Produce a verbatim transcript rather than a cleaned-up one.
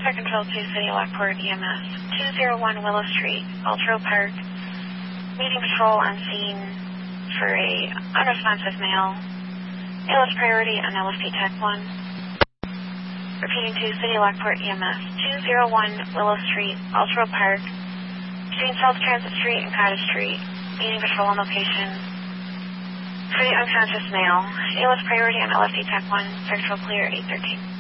Traffic Control to City Lockport E M S, two oh one Willow Street, Altro Park. Meeting patrol on scene for a unresponsive male. A L S priority on L S P Tech one. Repeating to City Lockport E M S, two oh one Willow Street, Altro Park. Between South Transit Street and Cottage Street. Meeting patrol on location for the unconscious male. A L S priority on L S P Tech one. Search will clear eight thirteen.